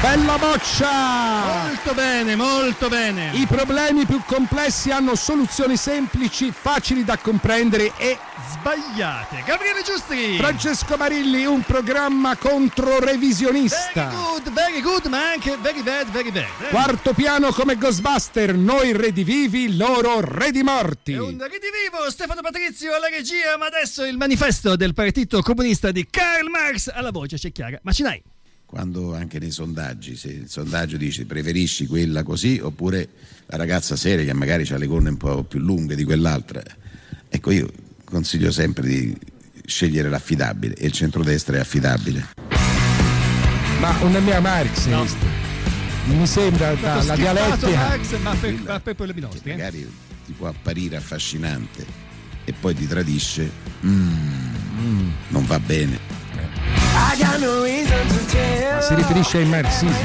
Bella boccia! Molto bene, molto bene. I problemi più complessi hanno soluzioni semplici, facili da comprendere e sbagliate. Gabriele Giustri. Francesco Marilli, un programma controrevisionista. Very good, ma anche very bad. Quarto piano come Ghostbuster, noi redivivi, loro redimorti. È un redivivo, Stefano Patrizio alla regia, ma adesso il manifesto del Partito Comunista di Karl Marx, alla voce c'è Chiara Macinai. Quando anche nei sondaggi, se il sondaggio dice preferisci quella così oppure la ragazza seria che magari ha le corna un po' più lunghe di quell'altra, ecco, io consiglio sempre di scegliere l'affidabile, e il centrodestra è affidabile. Ma una mia Marx, no. Mi sembra dalla dialettica Marx, ma per problemi nostri, magari ti può apparire affascinante e poi ti tradisce, non va bene. Ma si riferisce ai marxismi.